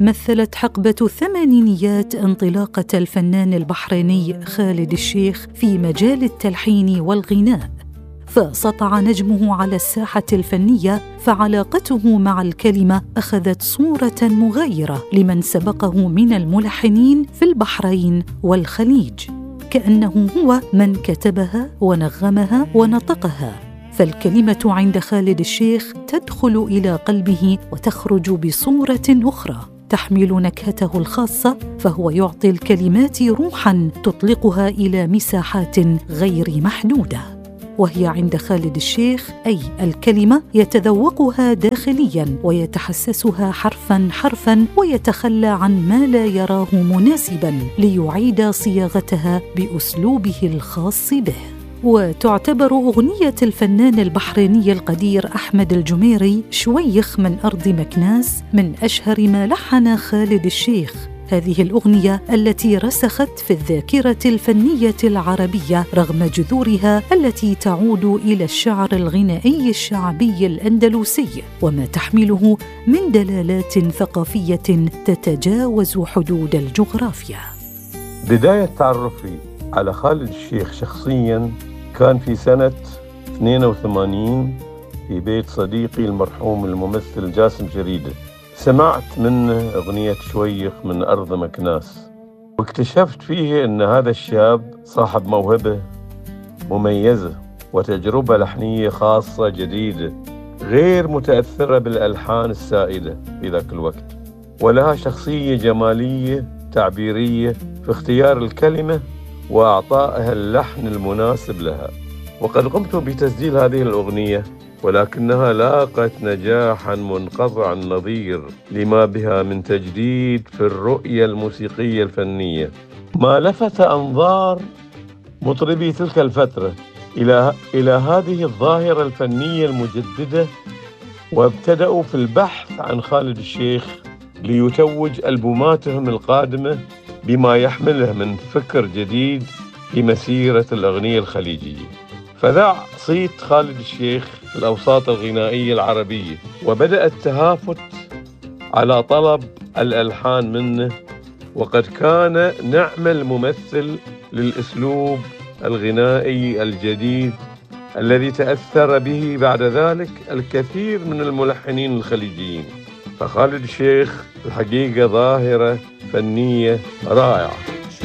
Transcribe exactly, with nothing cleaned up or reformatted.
مثلت حقبة الثمانينيات انطلاقة الفنان البحريني خالد الشيخ في مجال التلحين والغناء، فسطع نجمه على الساحة الفنية، فعلاقته مع الكلمة أخذت صورة مغايرة لمن سبقه من الملحنين في البحرين والخليج، كأنه هو من كتبها ونغمها ونطقها. فالكلمة عند خالد الشيخ تدخل إلى قلبه وتخرج بصورة أخرى تحمل نكهته الخاصة، فهو يعطي الكلمات روحاً تطلقها إلى مساحات غير محدودة. وهي عند خالد الشيخ أي الكلمة يتذوقها داخلياً ويتحسسها حرفاً حرفاً، ويتخلى عن ما لا يراه مناسباً ليعيد صياغتها بأسلوبه الخاص به. وتعتبر أغنية الفنان البحريني القدير أحمد الجميري شويخ من أرض مكناس من أشهر ما لحن خالد الشيخ. هذه الأغنية التي رسخت في الذاكرة الفنية العربية رغم جذورها التي تعود إلى الشعر الغنائي الشعبي الأندلسي وما تحمله من دلالات ثقافية تتجاوز حدود الجغرافيا. بداية تعرفي على خالد الشيخ شخصياً كان في سنة اثنين وثمانين في بيت صديقي المرحوم الممثل جاسم جريدة. سمعت منه أغنية شويخ من أرض مكناس، واكتشفت فيه أن هذا الشاب صاحب موهبة مميزة وتجربة لحنية خاصة جديدة غير متأثرة بالألحان السائدة في ذاك الوقت، ولها شخصية جمالية تعبيرية في اختيار الكلمة وأعطائها اللحن المناسب لها. وقد قمت بتسجيل هذه الأغنية، ولكنها لاقت نجاحاً منقطع النظير لما بها من تجديد في الرؤية الموسيقية الفنية، ما لفت أنظار مطربي تلك الفترة إلى إلى هذه الظاهرة الفنية المجددة، وابتدأوا في البحث عن خالد الشيخ ليتوج ألبوماتهم القادمة بما يحمله من فكر جديد لمسيرة الأغنية الخليجية. فذاع صيت خالد الشيخ في الأوساط الغنائية العربية، وبدأ التهافت على طلب الألحان منه، وقد كان نعم الممثل للأسلوب الغنائي الجديد الذي تأثر به بعد ذلك الكثير من الملحنين الخليجيين. فخالد الشيخ الحقيقة ظاهرة فنية رائعة.